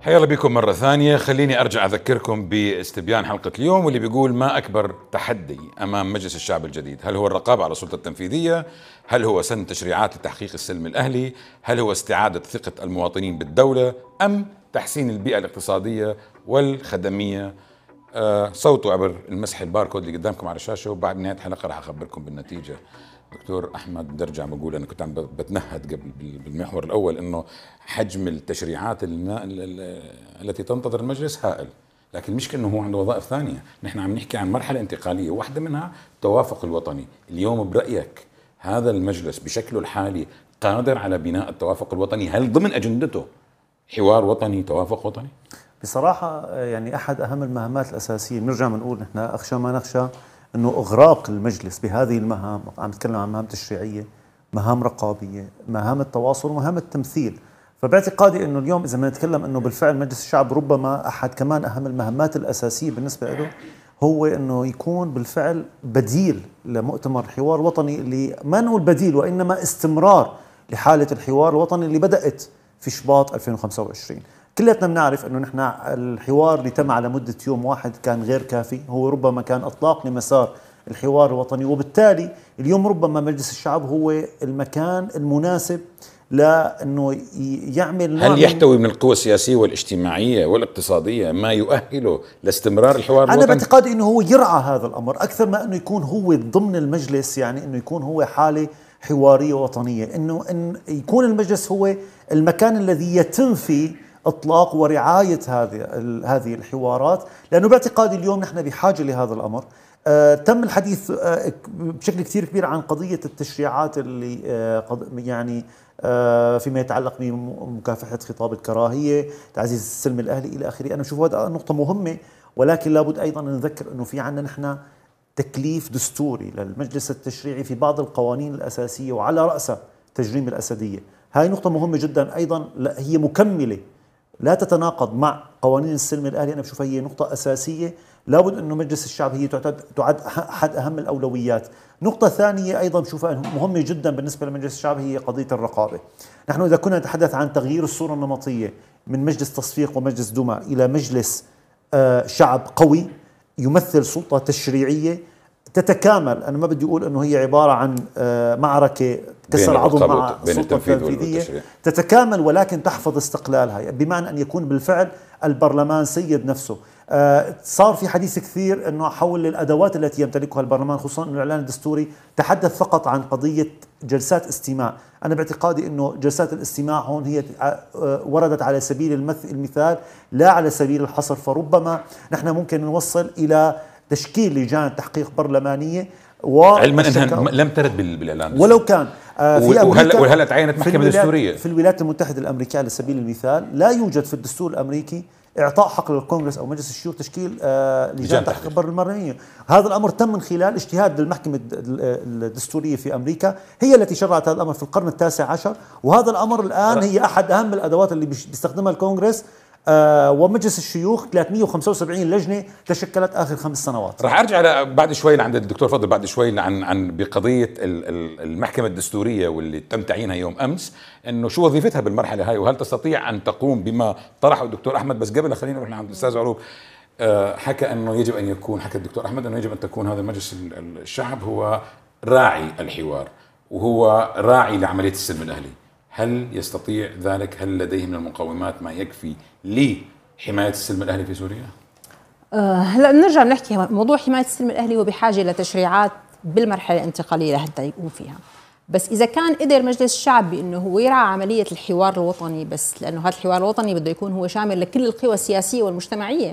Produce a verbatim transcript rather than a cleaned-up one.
حيا الله بكم مرة ثانية. خليني أرجع أذكركم باستبيان حلقة اليوم، واللي بيقول: ما أكبر تحدي أمام مجلس الشعب الجديد؟ هل هو الرقابة على السلطة التنفيذية؟ هل هو سن تشريعات لتحقيق السلم الأهلي؟ هل هو استعادة ثقة المواطنين بالدولة؟ أم تحسين البيئة الاقتصادية والخدمية؟ آه صوتوا عبر المسح الباركود اللي قدامكم على الشاشة، وبعد نهاية الحلقة راح أخبركم بالنتيجة. دكتور أحمد، برجع بقول أنا كنت عم بتنهد قبل بالمحور الأول إنه حجم التشريعات التي تنتظر المجلس هائل، لكن المشكلة إنه هو عنده وظائف ثانية. نحن عم نحكي عن مرحلة انتقالية، واحدة منها التوافق الوطني. اليوم برأيك هذا المجلس بشكله الحالي قادر على بناء التوافق الوطني؟ هل ضمن أجندته حوار وطني، توافق وطني؟ بصراحة يعني أحد أهم المهمات الأساسية، نرجع بنقول نحن أخشى ما نخشى أنه إغراق المجلس بهذه المهام. عم نتكلم عن مهام تشريعية، مهام رقابية، مهام التواصل، ومهام التمثيل. فباعتقادي أنه اليوم إذا ما نتكلم أنه بالفعل مجلس الشعب ربما أحد كمان أهم المهمات الأساسية بالنسبة له هو أنه يكون بالفعل بديل لمؤتمر الحوار الوطني، اللي ما نقول بديل وإنما استمرار لحالة الحوار الوطني اللي بدأت في شباط ألفين وخمسة وعشرين. كلنا بنعرف انه نحن الحوار اللي تم على مدة يوم واحد كان غير كافي، هو ربما كان اطلاق لمسار الحوار الوطني، وبالتالي اليوم ربما مجلس الشعب هو المكان المناسب لانه يعمل. هل يحتوي من القوى السياسية والاجتماعية والاقتصادية ما يؤهله لاستمرار الحوار الوطني؟ أنا باعتقادي انه هو يرعى هذا الامر اكثر ما انه يكون هو ضمن المجلس، يعني انه يكون هو حالة حوارية وطنية، انه ان يكون المجلس هو المكان الذي يتم فيه اطلاق ورعايه هذه هذه الحوارات، لانه باعتقادي اليوم نحن بحاجه لهذا الامر. آه تم الحديث آه بشكل كثير كبير عن قضيه التشريعات اللي آه يعني آه فيما يتعلق بمكافحه خطاب الكراهيه، تعزيز السلم الاهلي الى اخره. انا بشوف هذا نقطه مهمه، ولكن لابد ايضا نذكر انه في عندنا نحن تكليف دستوري للمجلس التشريعي في بعض القوانين الاساسيه، وعلى راسها تجريم الاسديه. هاي نقطه مهمه جدا ايضا، هي مكمله لا تتناقض مع قوانين السلم الأهلي. أنا بشوفها هي نقطة أساسية، لابد أنه مجلس الشعب هي تعد تعد أحد أهم الأولويات. نقطة ثانية أيضا بشوفها مهمة جدا بالنسبة لمجلس الشعب هي قضية الرقابة. نحن إذا كنا نتحدث عن تغيير الصورة النمطية من مجلس تصفيق ومجلس دمى إلى مجلس آه شعب قوي يمثل سلطة تشريعية تتكامل، أنا ما بدي أقول أنه هي عبارة عن آه معركة كسر عظم مع السلطة التنفيذية، تتكامل ولكن تحفظ استقلالها، بمعنى أن يكون بالفعل البرلمان سيد نفسه. آه صار في حديث كثير أنه حول الأدوات التي يمتلكها البرلمان، خصوصا أنه الإعلان الدستوري تحدث فقط عن قضية جلسات استماع. أنا باعتقادي أنه جلسات الاستماع هون هي آه وردت على سبيل المثال لا على سبيل الحصر، فربما نحن ممكن نوصل إلى تشكيل لجان تحقيق برلمانية، علما انها لم ترد بالاعلان ولو كان آه في امريكا، وهلا تعينت محكمه دستوريه في الولايات المتحده الامريكيه على سبيل المثال. لا يوجد في الدستور الامريكي اعطاء حق للكونغرس او مجلس الشيوخ تشكيل آه لجان تحقيق برلمانيه. هذا الامر تم من خلال اجتهاد المحكمه الدستوريه في امريكا، هي التي شرعت هذا الامر في القرن التاسع عشر، وهذا الامر الان هي احد اهم الادوات اللي بيستخدمها الكونغرس. آه ومجلس الشيوخ ثلاثمئة وخمسة وسبعين لجنه تشكلت اخر خمس سنوات. راح ارجع بعد شوي عند الدكتور فضل بعد شوي عن عن بقضيه المحكمه الدستوريه واللي تم تعيينها يوم امس، انه شو وظيفتها بالمرحله هاي، وهل تستطيع ان تقوم بما طرحه الدكتور احمد. بس قبل خلينا نروح عند الاستاذ عروب. آه حكى انه يجب ان يكون، حكى الدكتور احمد انه يجب ان تكون هذا المجلس الشعب هو راعي الحوار وهو راعي لعمليه السلم الاهلي. هل يستطيع ذلك؟ هل لديه من المقومات ما يكفي لحماية السلم الأهلي في سوريا؟ هلا أه نرجع نحكي موضوع حماية السلم الأهلي وبحاجة لتشريعات بالمرحلة الانتقالية لحتى يقوم فيها. بس إذا كان قدر مجلس الشعب بأنه هو يرعى عملية الحوار الوطني، بس لأنه هذا الحوار الوطني بده يكون هو شامل لكل القوى السياسية والمجتمعية،